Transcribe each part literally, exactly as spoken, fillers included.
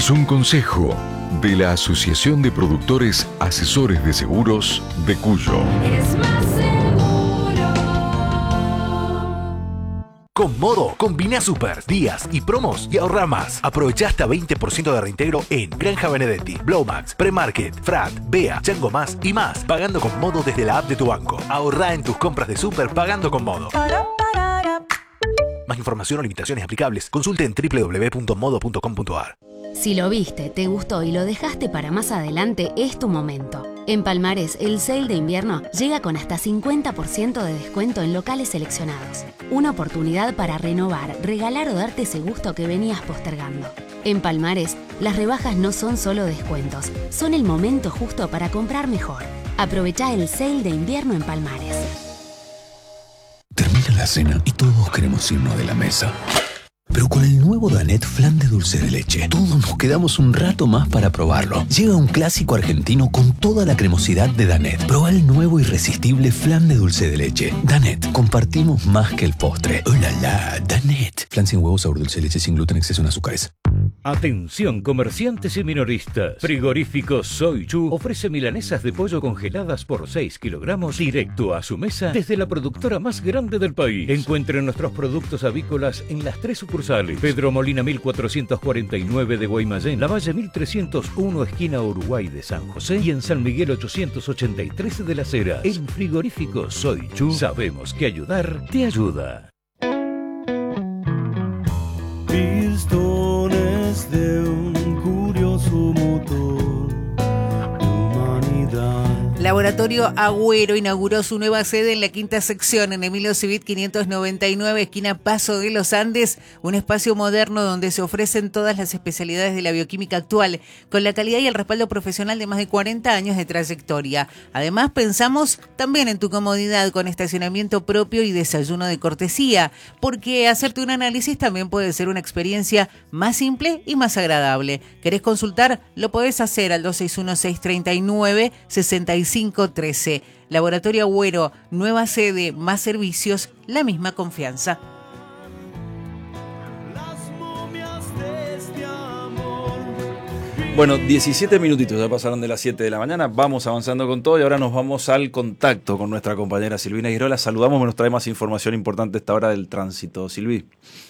es un consejo de la Asociación de Productores Asesores de Seguros de Cuyo. Es más seguro. Con Modo, combina super, días y promos y ahorra más. Aprovecha hasta veinte por ciento de reintegro en Granja Benedetti, Blowmax, Premarket, Frat, Bea, Chango Más y más. Pagando con Modo desde la app de tu banco. Ahorra en tus compras de super pagando con Modo. Más información o limitaciones aplicables, consulte en doble u doble u doble u punto modo punto com punto a r. Si lo viste, te gustó y lo dejaste para más adelante, es tu momento. En Palmares, el sale de invierno llega con hasta cincuenta por ciento de descuento en locales seleccionados. Una oportunidad para renovar, regalar o darte ese gusto que venías postergando. En Palmares, las rebajas no son solo descuentos, son el momento justo para comprar mejor. Aprovechá el sale de invierno en Palmares. Termina la cena y todos queremos irnos de la mesa. Pero con el nuevo Danette Flan de dulce de leche, todos nos quedamos un rato más para probarlo. Llega un clásico argentino con toda la cremosidad de Danette. Proba el nuevo irresistible Flan de dulce de leche. Danette, compartimos más que el postre. ¡Oh, la, la! Danette. Flan sin huevos, sabor dulce de leche, sin gluten, exceso en azúcares. Atención comerciantes y minoristas. Frigorífico Soy Chu ofrece milanesas de pollo congeladas por seis kilogramos directo a su mesa desde la productora más grande del país. Encuentren nuestros productos avícolas en las tres sucursales. Pedro Molina mil cuatrocientos cuarenta y nueve de Guaymallén, La Valle mil trescientos uno esquina Uruguay de San José y en San Miguel ochocientos ochenta y tres de Las Heras. En Frigorífico Soy Chu sabemos que ayudar te ayuda. Pistones de un curioso motor de humanidad. Laboratorio Agüero inauguró su nueva sede en la quinta sección, en Emilio Civit quinientos noventa y nueve, esquina Paso de los Andes, un espacio moderno donde se ofrecen todas las especialidades de la bioquímica actual, con la calidad y el respaldo profesional de más de cuarenta años de trayectoria. Además, pensamos también en tu comodidad con estacionamiento propio y desayuno de cortesía, porque hacerte un análisis también puede ser una experiencia más simple y más agradable. ¿Querés consultar? Lo podés hacer al dos seis uno, seis tres nueve, seis cinco uno tres. Laboratorio Agüero, nueva sede, más servicios, la misma confianza. Bueno, diecisiete minutitos ya pasaron de las siete de la mañana, vamos avanzando con todo y ahora nos vamos al contacto con nuestra compañera Silvina Girola. Saludamos, nos trae más información importante a esta hora del tránsito. Silvi.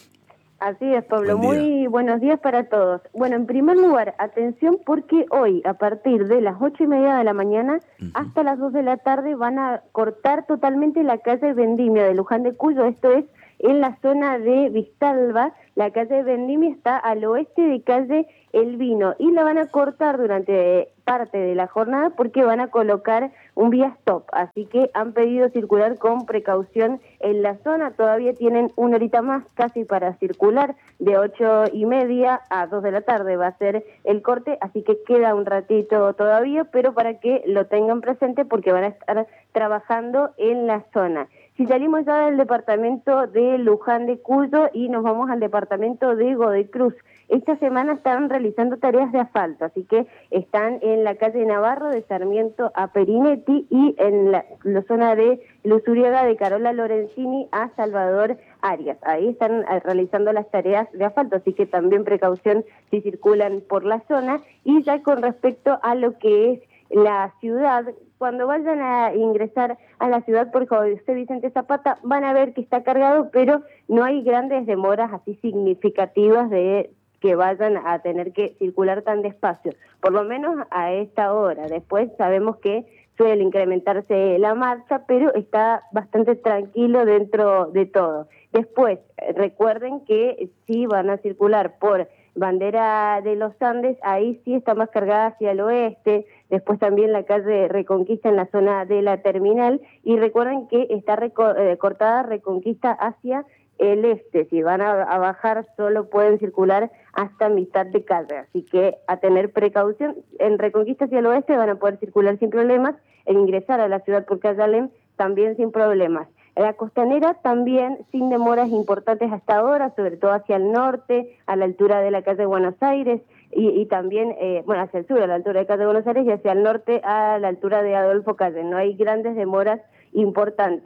Así es, Pablo. Muy buenos días para todos. Bueno, en primer lugar, atención porque hoy, a partir de las ocho y media de la mañana uh-huh. hasta las dos de la tarde, van a cortar totalmente la calle Vendimia de Luján de Cuyo. Esto es en la zona de Vistalba. La calle Vendimia está al oeste de calle El Vino y la van a cortar durante parte de la jornada porque van a colocar un vía stop, así que han pedido circular con precaución en la zona. Todavía tienen una horita más casi para circular, de ocho y media a dos de la tarde va a ser el corte, así que queda un ratito todavía, pero para que lo tengan presente porque van a estar trabajando en la zona. Si salimos ya del departamento de Luján de Cuyo y nos vamos al departamento de Godoy Cruz, esta semana están realizando tareas de asfalto, así que están en la calle Navarro de Sarmiento a Perinetti y en la, la zona de Luzuriaga de Carola Lorenzini a Salvador Arias. Ahí están realizando las tareas de asfalto, así que también precaución si circulan por la zona. Y ya con respecto a lo que es la ciudad, cuando vayan a ingresar a la ciudad por José Vicente Zapata, van a ver que está cargado, pero no hay grandes demoras así significativas de que vayan a tener que circular tan despacio, por lo menos a esta hora. Después sabemos que suele incrementarse la marcha, pero está bastante tranquilo dentro de todo. Después, recuerden que si van a circular por Bandera de los Andes, ahí sí está más cargada hacia el oeste. Después también la calle Reconquista en la zona de la terminal, y recuerden que está reco- eh, cortada Reconquista hacia el este. Si van a, a bajar solo pueden circular hasta mitad de calle, así que a tener precaución. En Reconquista hacia el oeste van a poder circular sin problemas, en ingresar a la ciudad por calle Alem también sin problemas. En la costanera también sin demoras importantes hasta ahora, sobre todo hacia el norte, a la altura de la calle Buenos Aires, y, y también, eh, bueno, hacia el sur, a la altura de calle Buenos Aires, y hacia el norte, a la altura de Adolfo Calle. No hay grandes demoras importantes.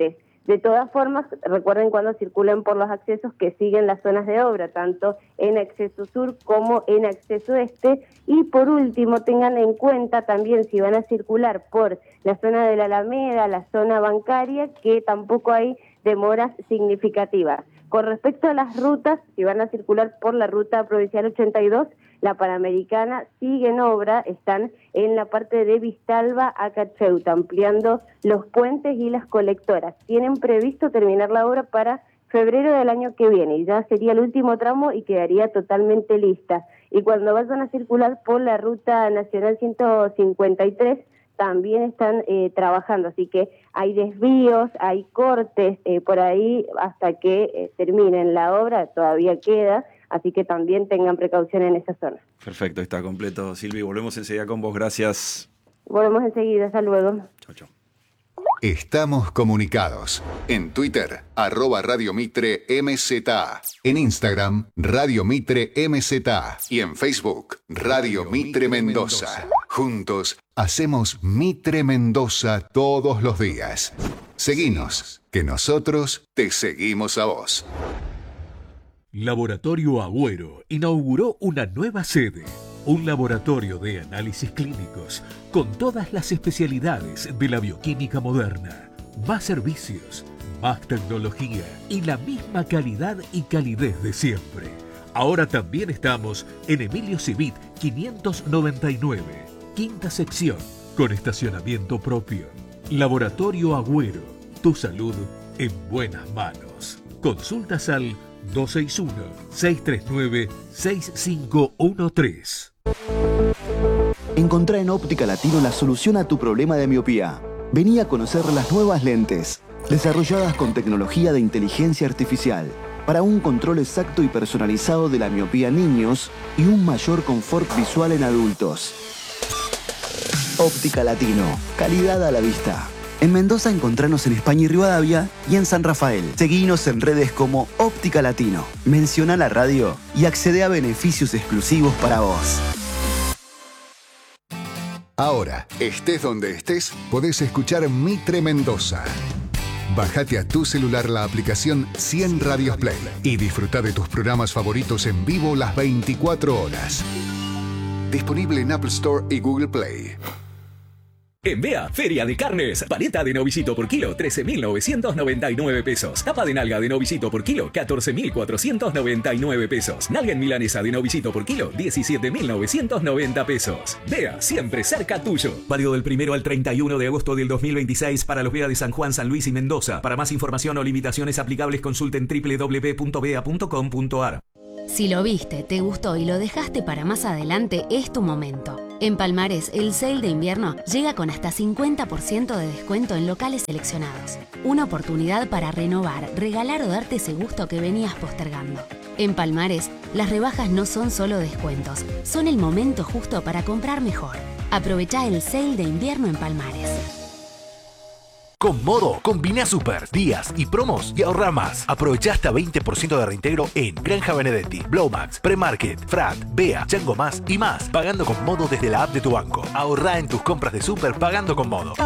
De todas formas, recuerden cuando circulen por los accesos que siguen las zonas de obra, tanto en acceso sur como en acceso este. Y por último, tengan en cuenta también si van a circular por la zona de la Alameda, la zona bancaria, que tampoco hay demoras significativas. Con respecto a las rutas, si van a circular por la ruta provincial ochenta y dos, la Panamericana sigue en obra, están en la parte de Vistalba a Cacheuta, ampliando los puentes y las colectoras. Tienen previsto terminar la obra para febrero del año que viene, y ya sería el último tramo y quedaría totalmente lista. Y cuando vayan a circular por la ruta nacional ciento cincuenta y tres, también están eh, trabajando, así que hay desvíos, hay cortes eh, por ahí hasta que eh, terminen la obra, todavía queda, así que también tengan precaución en esa zona. Perfecto, está completo, Silvi. Volvemos enseguida con vos, gracias. Volvemos enseguida, hasta luego. Chau, chau. Estamos comunicados. En Twitter, arroba Radio Mitre M Z A. En Instagram, Radio Mitre M Z A. Y en Facebook, Radio Mitre Mendoza. Juntos, hacemos Mitre Mendoza todos los días. Seguinos, que nosotros te seguimos a vos. Laboratorio Agüero inauguró una nueva sede, un laboratorio de análisis clínicos con todas las especialidades de la bioquímica moderna, más servicios, más tecnología y la misma calidad y calidez de siempre. Ahora también estamos en Emilio Civit quinientos noventa y nueve, quinta sección, con estacionamiento propio. Laboratorio Agüero, tu salud en buenas manos. Consultas al dos seis uno, seis tres nueve, seis cinco uno tres. Encontrá en Óptica Latino la solución a tu problema de miopía. Vení a conocer las nuevas lentes, desarrolladas con tecnología de inteligencia artificial, para un control exacto y personalizado de la miopía en niños y un mayor confort visual en adultos. Óptica Latino, calidad a la vista. En Mendoza encontranos en España y Rivadavia y en San Rafael. Seguinos en redes como Óptica Latino. Menciona la radio y accede a beneficios exclusivos para vos. Ahora, estés donde estés, podés escuchar Mitre Mendoza. Bájate a tu celular la aplicación cien Radios Play y disfruta de tus programas favoritos en vivo las veinticuatro horas. Disponible en Apple Store y Google Play. En Bea, Feria de Carnes. Paleta de novicito por kilo, trece mil novecientos noventa y nueve pesos. Tapa de nalga de novicito por kilo, catorce mil cuatrocientos noventa y nueve pesos. Nalga en milanesa de novicito por kilo, diecisiete mil novecientos noventa pesos. Bea, siempre cerca tuyo. Válido del primero al treinta y uno de agosto del dos mil veintiséis para los Bea de San Juan, San Luis y Mendoza. Para más información o limitaciones aplicables, consulten doble u doble u doble u punto bea punto com punto a r. Si lo viste, te gustó y lo dejaste para más adelante, es tu momento. En Palmares, el sale de invierno llega con hasta cincuenta por ciento de descuento en locales seleccionados. Una oportunidad para renovar, regalar o darte ese gusto que venías postergando. En Palmares, las rebajas no son solo descuentos, son el momento justo para comprar mejor. Aprovechá el sale de invierno en Palmares. Con Modo, combina super, días y promos y ahorra más. Aprovecha hasta veinte por ciento de reintegro en Granja Benedetti, Blowmax, Premarket, Frat, Bea, Chango Más y más. Pagando con Modo desde la app de tu banco. Ahorra en tus compras de super pagando con Modo.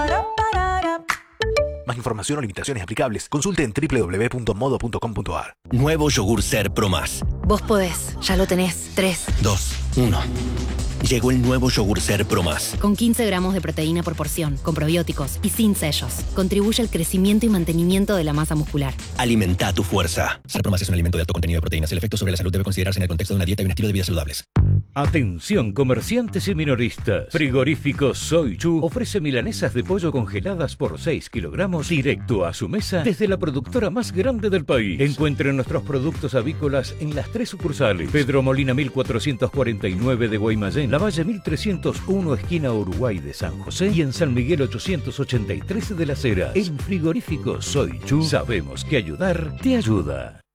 Más información o limitaciones aplicables, consulte en doble u doble u doble u punto modo punto com punto a r. Nuevo yogur Ser Pro Más. Vos podés, ya lo tenés. tres, dos, uno. Llegó el nuevo yogur Ser Pro Más. Con quince gramos de proteína por porción, con probióticos y sin sellos. Contribuye al crecimiento y mantenimiento de la masa muscular. Alimenta tu fuerza. Ser Pro Más es un alimento de alto contenido de proteínas. El efecto sobre la salud debe considerarse en el contexto de una dieta y un estilo de vida saludables. Atención comerciantes y minoristas. Frigorífico Soy Chu ofrece milanesas de pollo congeladas por seis kilogramos directo a su mesa desde la productora más grande del país. Encuentren nuestros productos avícolas en las tres sucursales. Pedro Molina mil cuatrocientos cuarenta y nueve de Guaymallén, La Valle mil trescientos uno esquina Uruguay de San José y en San Miguel ochocientos ochenta y tres de La Heras. En Frigorífico Soy Chu sabemos que ayudar te ayuda.